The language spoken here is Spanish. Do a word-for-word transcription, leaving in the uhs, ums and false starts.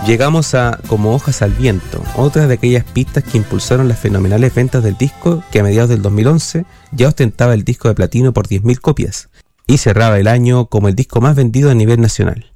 Llegamos a Como hojas al viento, otra de aquellas pistas que impulsaron las fenomenales ventas del disco que a mediados del dos mil once ya ostentaba el disco de platino por diez mil copias y cerraba el año como el disco más vendido a nivel nacional.